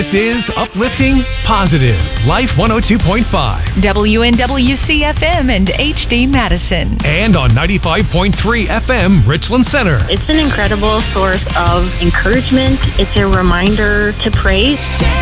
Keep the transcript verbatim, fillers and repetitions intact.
This is Uplifting Positive Life one oh two point five. W N W C F M and H D Madison. And on ninety-five point three F M Richland Center. It's an incredible source of encouragement. It's a reminder to pray.